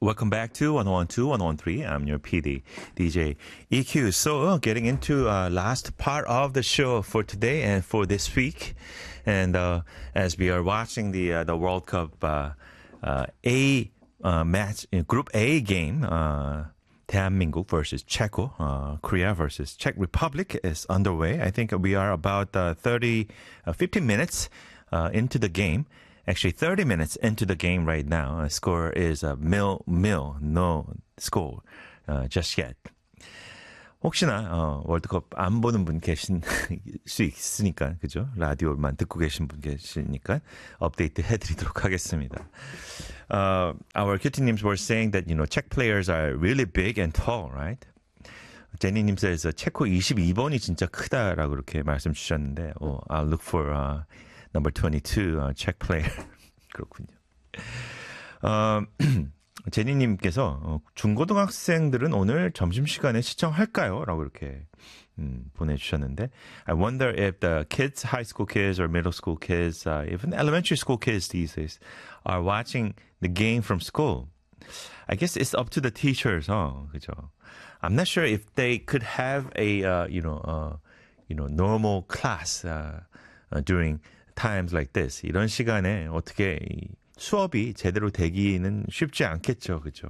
Welcome back to 1012, 1013. I'm your PD, DJ EQ. So, getting into last part of the show for today and for this week. And as we are watching the World Cup A match, Group A game, 대한민국 versus Czechia, Korea versus Czech Republic is underway. I think we are about 15 minutes into the game. Actually, 30 minutes into the game right now. Score is 0-0. No score just yet. 혹시나 월드컵 안 보는 분 계신 수 있으니까, 그죠? 라디오만 듣고 계신 분 계시니까 업데이트 해드리도록 하겠습니다. Our 큐티님s were saying that, Czech players are really big and tall, right? 제니님 says 체코 22번이 진짜 크다라고 그렇게 말씀 주셨는데, I'll look for number 22 Czech player. 그렇군요. 제니님께서 중고등학생들은 오늘 점심시간에 시청할까요? 라고 이렇게 보내주셨는데 I wonder if the kids, high school kids or middle school kids, even elementary school kids these days are watching the game from school. I guess it's up to the teachers, 그죠? I'm not sure if they could have a, normal class during times like this. 이런 시간에 어떻게 수업이 제대로 되기는 쉽지 않겠죠. 그죠?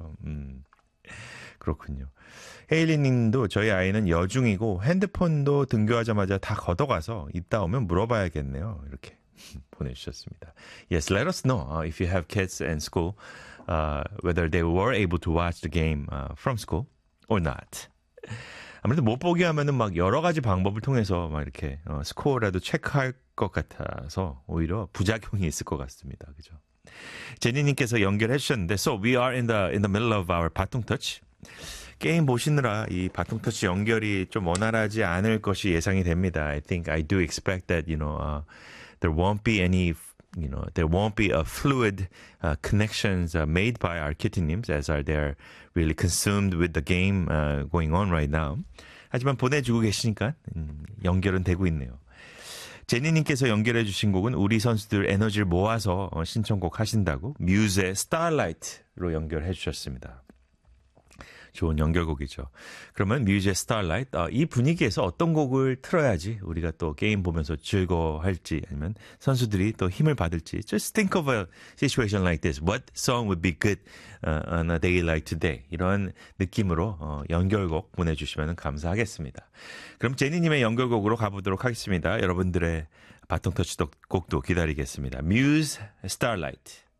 그렇군요. 헤일리 님도 저희 아이는 여중이고 핸드폰도 등교하자마자 다 걷어가서 이따 오면 물어봐야겠네요. 이렇게 보내주셨습니다. Yes, let us know if you have kids in school, whether they were able to watch the game from school or not. 아무래도 못 보게 하면은 막 여러 가지 방법을 통해서 막 이렇게 스코어라도 체크할 것 같아서 오히려 부작용이 있을 것 같습니다. 그죠? 제니님께서 연결해 주셨는데, so we are in the middle of our 바통 터치. 게임 보시느라 이 바통 터치 연결이 좀 원활하지 않을 것이 예상이 됩니다. I think I do expect that there won't be any. There won't be a fluid connections made by our kittynims as are they're really consumed with the game going on right now. 하지만 보내주고 계시니까 연결은 되고 있네요. 제니님께서 연결해 주신 곡은 우리 선수들 에너지를 모아서 신청곡 하신다고 뮤즈의 Starlight로 연결해 주셨습니다. 좋은 연결곡이죠. 그러면 뮤즈의 Starlight, 이 분위기에서 어떤 곡을 틀어야지 우리가 또 게임 보면서 즐거워할지 아니면 선수들이 또 힘을 받을지. Just think of a situation like this. What song would be good on a day like today? 이런 느낌으로 연결곡 보내주시면 감사하겠습니다. 그럼 제니님의 연결곡으로 가보도록 하겠습니다. 여러분들의 바통 터치 곡도 기다리겠습니다. Muse Starlight.